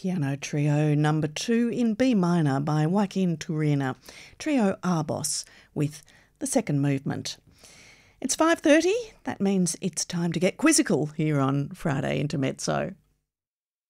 Piano Trio number 2 in B minor by Joaquin Turina, Trio Arbos, with the second movement. It's 5:30, that means it's time to get quizzical here on Friday Intermezzo.